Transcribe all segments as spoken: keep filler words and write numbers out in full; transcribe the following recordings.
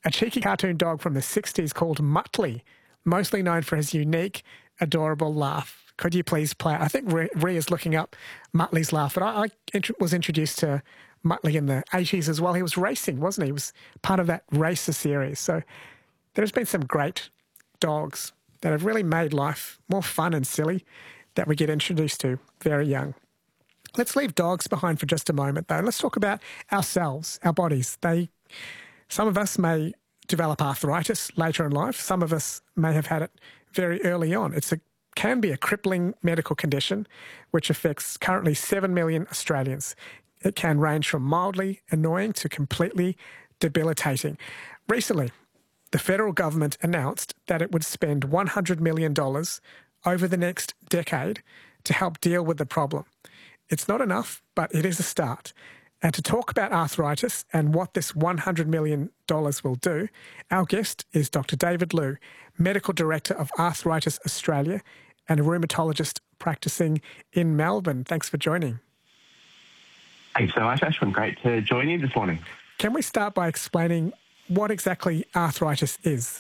a cheeky cartoon dog from the sixties called Muttley, mostly known for his unique, adorable laugh. Could you please play? I think Rhea is looking up Muttley's laugh, but I, I int- was introduced to Muttley in the eighties as well. He was racing, wasn't he? He was part of that Racer series. So there's been some great dogs that have really made life more fun and silly that we get introduced to very young. Let's leave dogs behind for just a moment, though. Let's talk about ourselves, our bodies. They, some of us may develop arthritis later in life. Some of us may have had it very early on. It's a can be a crippling medical condition which affects currently seven million Australians. It can range from mildly annoying to completely debilitating. Recently, the federal government announced that it would spend one hundred million dollars over the next decade to help deal with the problem. It's not enough, but it is a start. And to talk about arthritis and what this one hundred million dollars will do, our guest is Doctor David Liu, Medical Director of Arthritis Australia and a rheumatologist practicing in Melbourne. Thanks for joining. Thanks so much, Ashwin. Great to join you this morning. Can we start by explaining what exactly arthritis is?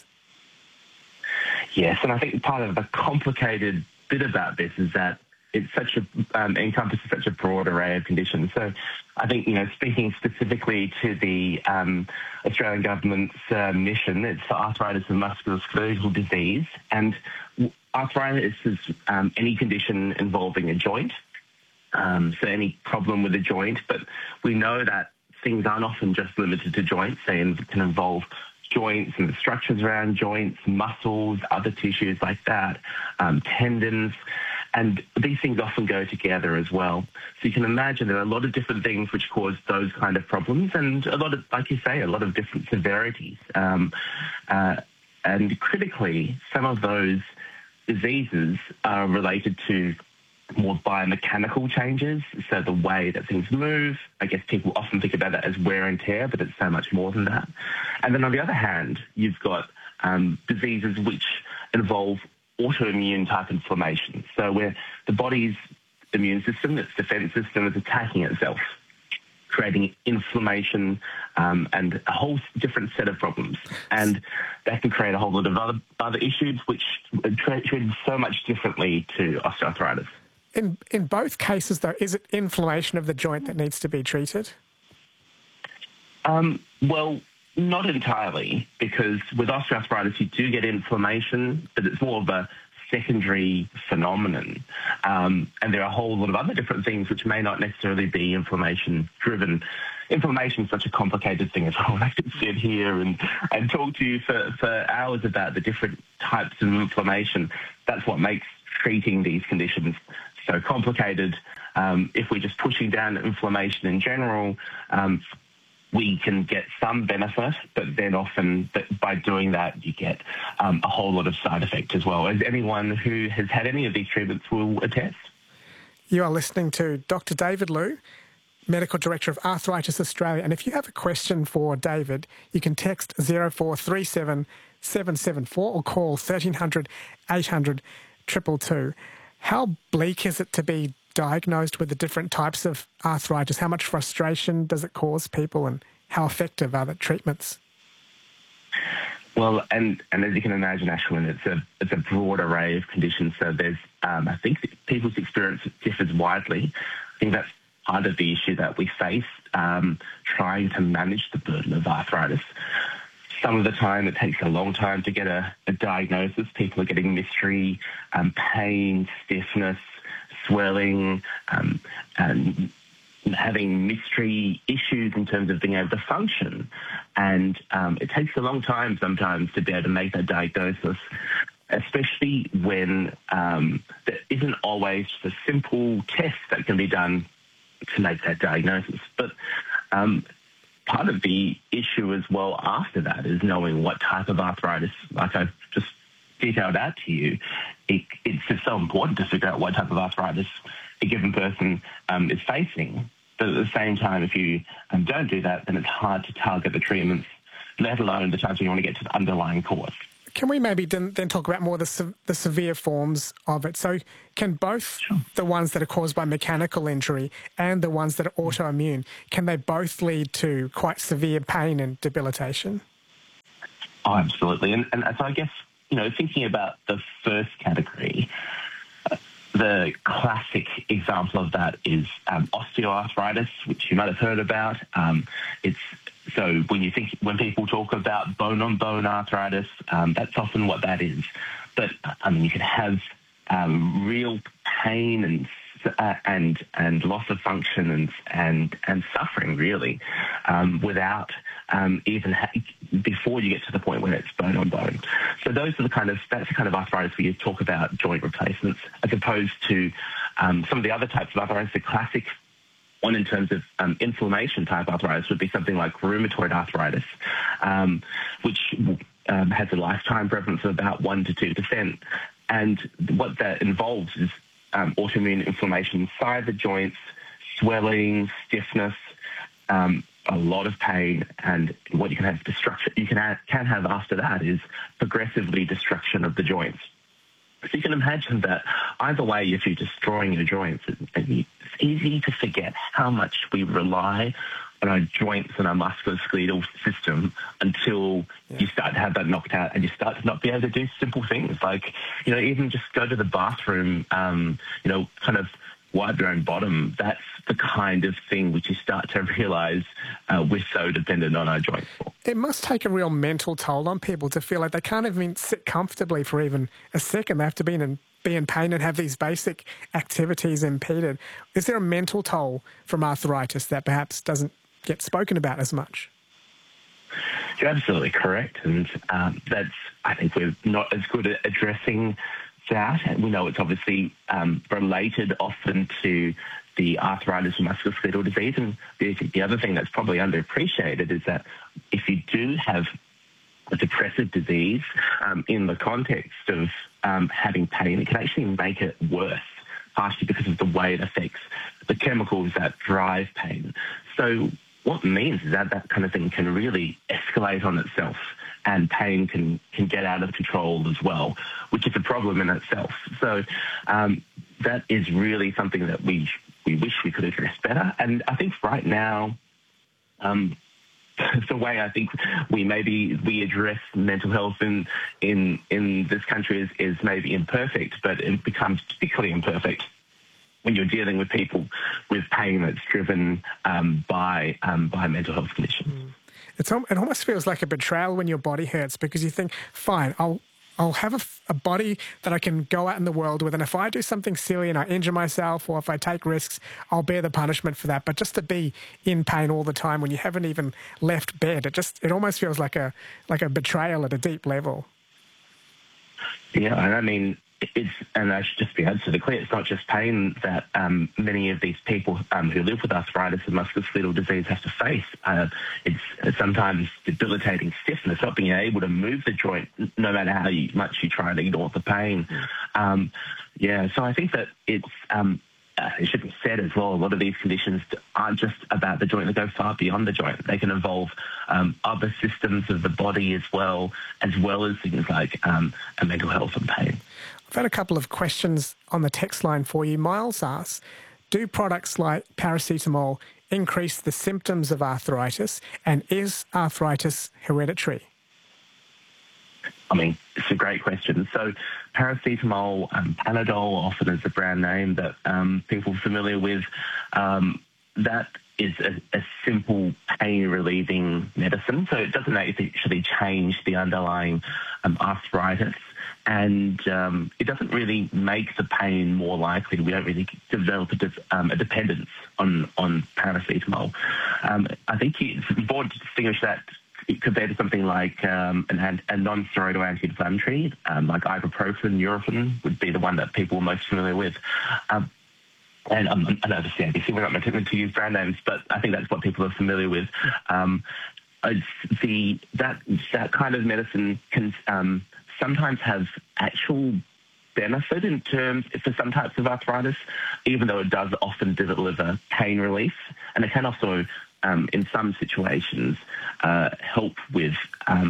Yes, and I think part of the complicated bit about this is that it's such a um, encompasses such a broad array of conditions. So I think, you know, speaking specifically to the um, Australian government's uh, mission, it's for arthritis and musculoskeletal disease. And arthritis is um, any condition involving a joint, um, so any problem with a joint. But we know that things aren't often just limited to joints. They can involve joints and the structures around joints, muscles, other tissues like that, um, tendons. And these things often go together as well. So you can imagine there are a lot of different things which cause those kind of problems and a lot of, like you say, a lot of different severities. Um, uh, and critically, some of those diseases are related to more biomechanical changes, so the way that things move. I guess people often think about that as wear and tear, but it's so much more than that. And then on the other hand, you've got um, diseases which involve autoimmune type inflammation. So where the body's immune system, its defense system, is attacking itself, creating inflammation um, and a whole different set of problems. And that can create a whole lot of other, other issues which are treated so much differently to osteoarthritis. In, in both cases, though, is it inflammation of the joint that needs to be treated? Um, well, not entirely, because with osteoarthritis you do get inflammation, but it's more of a secondary phenomenon. Um, and there are a whole lot of other different things which may not necessarily be inflammation-driven. Inflammation is such a complicated thing as well. I could sit here and, and talk to you for, for hours about the different types of inflammation. That's what makes treating these conditions so complicated. Um, if we're just pushing down inflammation in general, um, we can get some benefit, but then often by doing that, you get um, a whole lot of side effect as well, as anyone who has had any of these treatments will attest. You are listening to Doctor David Liu, Medical Director of Arthritis Australia. And if you have a question for David, you can text zero four three seven seven seven four or call thirteen hundred eight hundred two two two. How bleak is it to be diagnosed with the different types of arthritis? How much frustration does it cause people, and how effective are the treatments? Well, and, and as you can imagine, Ashwin, it's a it's a broad array of conditions. So there's, um, I think people's experience differs widely. I think that's part of the issue that we face, um, trying to manage the burden of arthritis. Some of the time it takes a long time to get a, a diagnosis. People are getting mystery, um, pain, stiffness, swelling, um, and having mystery issues in terms of being able to function. And um, it takes a long time sometimes to be able to make that diagnosis, especially when um, there isn't always just a simple test that can be done to make that diagnosis. But um, part of the issue as well after that is knowing what type of arthritis, like I've just detailed out to you. It, it's just so important to figure out what type of arthritis a given person um, is facing. But at the same time, if you um, don't do that, then it's hard to target the treatments, let alone the times when you want to get to the underlying cause. Can we maybe then, then talk about more the, se- the severe forms of it? So can both Sure. the ones that are caused by mechanical injury and the ones that are autoimmune, can they both lead to quite severe pain and debilitation? Oh, absolutely. And, and so I guess, you know, thinking about the first category, uh, the classic example of that is um, osteoarthritis, which you might have heard about. Um, it's so when you think when people talk about bone-on-bone arthritis, um, that's often what that is. But I mean, you can have um, real pain and uh, and and loss of function and and and suffering really um, without um, even ha- before you get to the point where it's bone on bone. So those are the kind of that's the kind of arthritis where you talk about joint replacements, as opposed to um, some of the other types of arthritis. The classic one in terms of um, inflammation type arthritis would be something like rheumatoid arthritis, um, which um, has a lifetime prevalence of about one to two percent. And what that involves is um, autoimmune inflammation inside the joints, swelling, stiffness, um, a lot of pain, and what you can have destruction. You can have, can have after that is progressively destruction of the joints. So you can imagine that either way, if you're destroying your joints, it's easy to forget how much we rely on our joints and our musculoskeletal system until yeah. you start to have that knocked out and you start to not be able to do simple things like, you know, even just go to the bathroom, um, you know, kind of wipe your own bottom. That's the kind of thing which you start to realise uh, we're so dependent on our joints for. It must take a real mental toll on people to feel like they can't even sit comfortably for even a second. They have to be in, be in pain and have these basic activities impeded. Is there a mental toll from arthritis that perhaps doesn't get spoken about as much? You're absolutely correct. And um, that's, I think we're not as good at addressing that. And we know it's obviously um, related often to the arthritis and musculoskeletal disease. And the, the other thing that's probably underappreciated is that if you do have a depressive disease um, in the context of um, having pain, it can actually make it worse, partially because of the way it affects the chemicals that drive pain. So what it means is that that kind of thing can really escalate on itself, and pain can, can get out of control as well, which is a problem in itself. So um, that is really something that we we wish we could address better. And I think right now, um, the way I think we maybe we address mental health in in in this country is, is maybe imperfect, but it becomes particularly imperfect when you're dealing with people with pain that's driven um, by um, by mental health conditions. Mm. It's, it almost feels like a betrayal when your body hurts, because you think, fine, I'll I'll have a, a body that I can go out in the world with, and if I do something silly and I injure myself or if I take risks, I'll bear the punishment for that. But just to be in pain all the time when you haven't even left bed, it just it almost feels like a like a betrayal at a deep level. Yeah, and I mean, it's, and I should just be absolutely clear, it's not just pain that um, many of these people um, who live with arthritis and musculoskeletal disease have to face. Uh, it's sometimes debilitating stiffness, not being able to move the joint, no matter how you, much you try to ignore the pain. Um, yeah, so I think that it's, um, uh, it should be said as well, a lot of these conditions aren't just about the joint, they go far beyond the joint. They can involve um, other systems of the body as well, as well as things like um, mental health and pain. I've had a couple of questions on the text line for you. Miles asks, do products like paracetamol increase the symptoms of arthritis, and is arthritis hereditary? I mean, it's a great question. So paracetamol, um, Panadol often is a brand name that um, people are familiar with. Um, that is a, a simple pain-relieving medicine. So it doesn't actually change the underlying um, arthritis. And um, it doesn't really make the pain more likely. We don't really develop a, um, a dependence on, on paracetamol. Um, I think it's important to distinguish that compared to something like um, an, a non-steroidal anti-inflammatory, um, like ibuprofen, Nurofen would be the one that people are most familiar with. Um, and um, I know the C A B C, we're not meant to use brand names, but I think that's what people are familiar with. Um, the that that kind of medicine can um, sometimes have actual benefit in terms for some types of arthritis, even though it does often deliver pain relief, and it can also, um, in some situations, uh, help with um,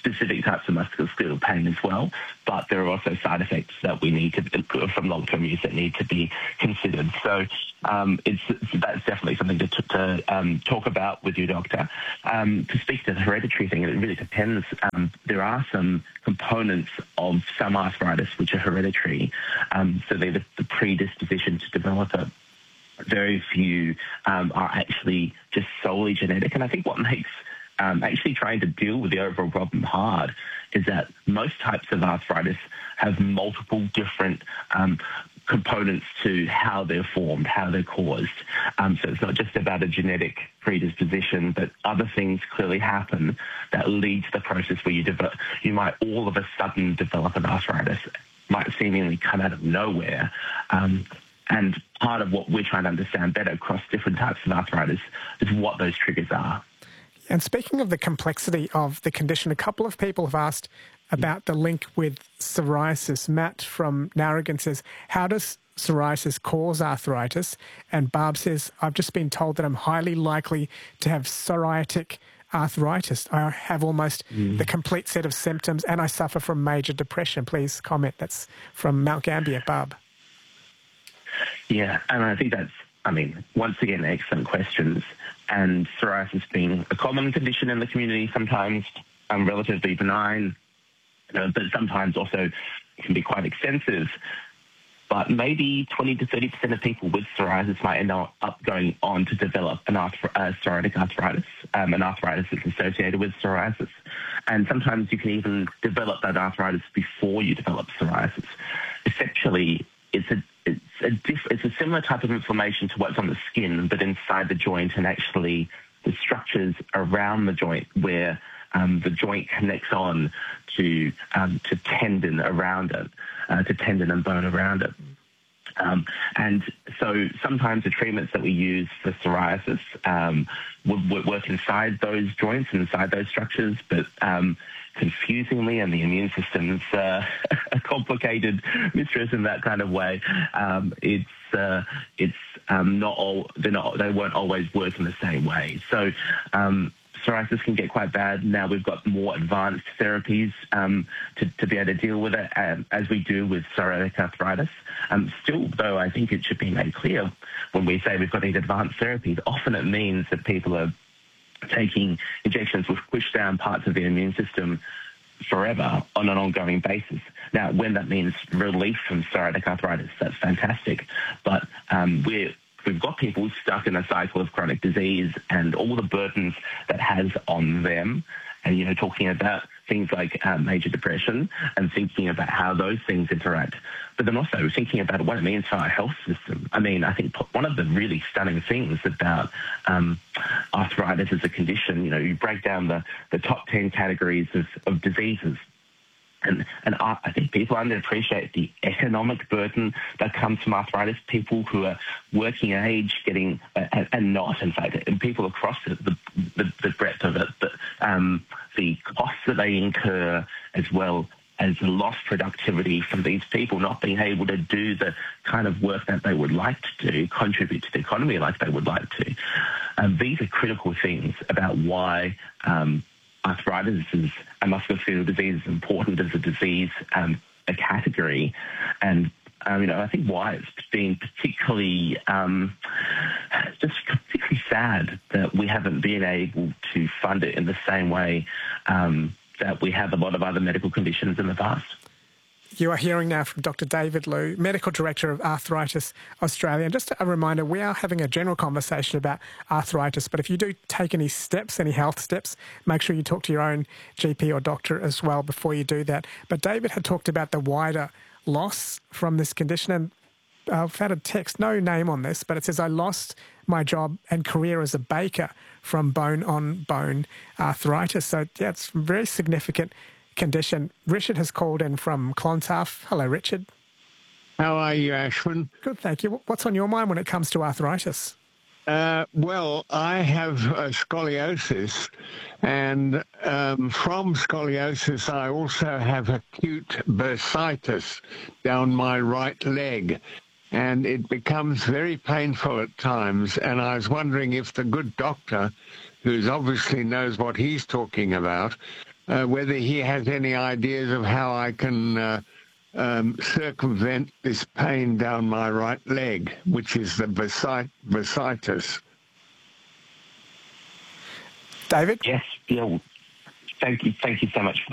specific types of musculoskeletal pain as well, but there are also side effects that we need to, from long-term use, that need to be considered. So um, it's, that's definitely something to, to um, talk about with your doctor. Um, to speak to the hereditary thing, it really depends. Um, there are some components of some arthritis which are hereditary, um, so they're the, the predisposition to develop it. Very few um, are actually just solely genetic, and I think what makes Um, actually trying to deal with the overall problem hard is that most types of arthritis have multiple different um, components to how they're formed, how they're caused. Um, so it's not just about a genetic predisposition, but other things clearly happen that lead to the process where you develop, you might all of a sudden develop an arthritis, might seemingly come out of nowhere. Um, and part of what we're trying to understand better across different types of arthritis is what those triggers are. And speaking of the complexity of the condition, a couple of people have asked about the link with psoriasis. Matt from Narrogin says, how does psoriasis cause arthritis? And Barb says, I've just been told that I'm highly likely to have psoriatic arthritis. I have almost mm. the complete set of symptoms and I suffer from major depression. Please comment. That's from Mount Gambier. Barb. Yeah, and I think that's, I mean, once again, excellent questions. And psoriasis being a common condition in the community, sometimes um, relatively benign, you know, but sometimes also can be quite extensive. But maybe twenty to thirty percent of people with psoriasis might end up going on to develop an arth- uh, psoriatic arthritis, um, an arthritis that's associated with psoriasis. And sometimes you can even develop that arthritis before you develop psoriasis. Essentially, it's a It's a, diff- it's a similar type of inflammation to what's on the skin, but inside the joint, and actually the structures around the joint where um, the joint connects on to um, to tendon around it, uh, to tendon and bone around it. Um, and so sometimes the treatments that we use for psoriasis um, would, would work inside those joints, inside those structures, but um, confusingly, and the immune system's uh, a complicated mistress in that kind of way. Um, it's uh, it's um, not all they're not they won't always work in the same way. So. Um, Psoriasis can get quite bad. Now we've got more advanced therapies um, to, to be able to deal with it, um, as we do with psoriatic arthritis. Um, still, though, I think it should be made clear when we say we've got these advanced therapies, often it means that people are taking injections which push down parts of the immune system forever on an ongoing basis. Now, when that means relief from psoriatic arthritis, that's fantastic. But um, we're We've got people stuck in a cycle of chronic disease and all the burdens that has on them. And, you know, talking about things like uh, major depression and thinking about how those things interact. But then also thinking about what it means for our health system. I mean, I think one of the really stunning things about um, arthritis as a condition, you know, you break down the, the top ten categories of, of diseases. And, and I think people underappreciate the economic burden that comes from arthritis. People who are working age getting, uh, and not, in fact, and people across the, the, the breadth of it, but um, the costs that they incur, as well as the lost productivity from these people not being able to do the kind of work that they would like to do, contribute to the economy like they would like to. Um, these are critical things about why um, arthritis is a musculoskeletal disease is important as a disease, um, a category, and um, you know I think why it's been particularly um, just particularly sad that we haven't been able to fund it in the same way um, that we have a lot of other medical conditions in the past. You are hearing now from Doctor David Liu, Medical Director of Arthritis Australia. And just a reminder, we are having a general conversation about arthritis, but if you do take any steps, any health steps, make sure you talk to your own G P or doctor as well before you do that. But David had talked about the wider loss from this condition, and I've had a text, no name on this, but it says, I lost my job and career as a baker from bone-on-bone arthritis. So, yeah, it's very significant condition. Richard has called in from Clontarf. Hello, Richard. How are you, Ashwin? Good, thank you. What's on your mind when it comes to arthritis? Uh, well, I have uh, scoliosis, and um, from scoliosis, I also have acute bursitis down my right leg, and it becomes very painful at times. And I was wondering if the good doctor, who obviously knows what he's talking about, uh, whether he has any ideas of how I can uh, um, circumvent this pain down my right leg, which is the bursi- bursitis. David? Yes, yeah. Thank you. Thank you so much for